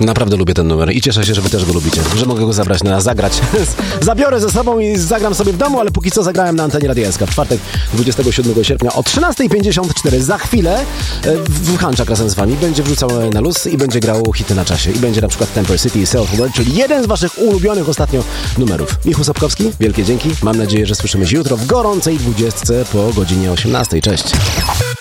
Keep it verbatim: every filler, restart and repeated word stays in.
Naprawdę lubię ten numer i cieszę się, że wy też go lubicie, że mogę go zabrać na zagrać. Zabiorę ze sobą i zagram sobie w domu, ale póki co zagrałem na antenie Radia S K w czwartek dwudziestego siódmego sierpnia o trzynasta pięćdziesiąt cztery. Za chwilę w Hanczak razem z wami będzie wrzucał na luz i będzie grał hity na czasie. I będzie na przykład Temper City i Self World, czyli jeden z waszych ulubionych ostatnio numerów. Michał Sapkowski, wielkie dzięki. Mam nadzieję, że słyszymy się jutro w gorącej dwudziestce po godzinie osiemnastej. Cześć.